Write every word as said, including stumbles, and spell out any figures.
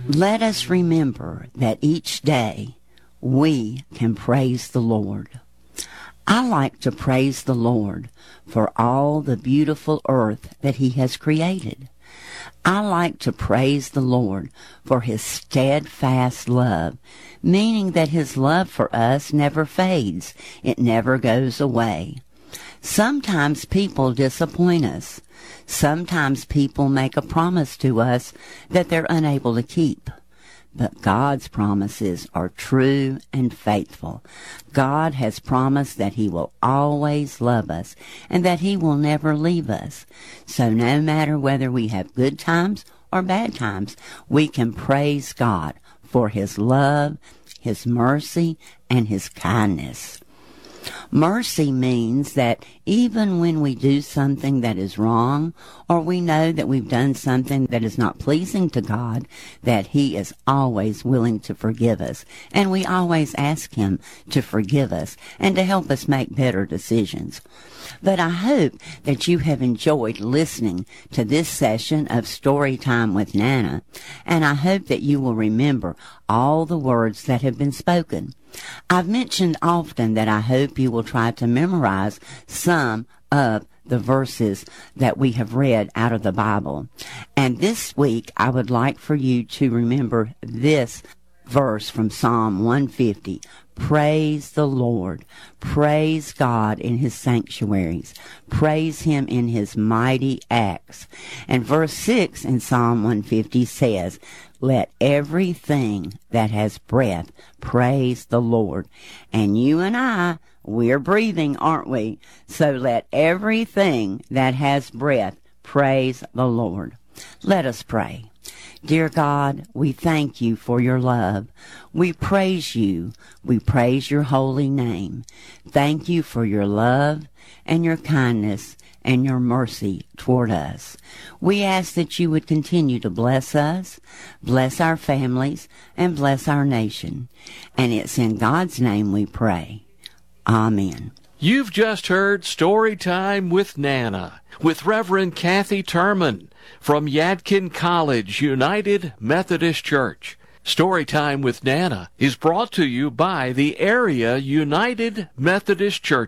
Let us remember that each day we can praise the Lord. I like to praise the Lord for all the beautiful earth that He has created. I like to praise the Lord for His steadfast love, meaning that His love for us never fades. It never goes away. Sometimes people disappoint us. Sometimes people make a promise to us that they're unable to keep. But God's promises are true and faithful. God has promised that He will always love us and that He will never leave us. So no matter whether we have good times or bad times, we can praise God for His love, His mercy, and His kindness. Mercy means that even when we do something that is wrong, or we know that we've done something that is not pleasing to God, that He is always willing to forgive us. And we always ask Him to forgive us and to help us make better decisions. But I hope that you have enjoyed listening to this session of Story Time with Nana, and I hope that you will remember all the words that have been spoken. I've mentioned often that I hope you will try to memorize some of the verses that we have read out of the Bible. And this week, I would like for you to remember this verse from Psalm one fifty. Praise the Lord. Praise God in His sanctuaries. Praise Him in His mighty acts. And verse six in Psalm one fifty says, let everything that has breath praise the Lord. And you and I, we're breathing, aren't we? So let everything that has breath praise the Lord. Let us pray. Dear God, we thank You for Your love. We praise You. We praise Your holy name. Thank You for Your love and Your kindness and Your mercy toward us. We ask that You would continue to bless us, bless our families, and bless our nation. And it's in God's name we pray. Amen. You've just heard Story Time with Nana, with Reverend Kathy Turman from Yadkin College United Methodist Church. Storytime with Nana is brought to you by the Area United Methodist Churches.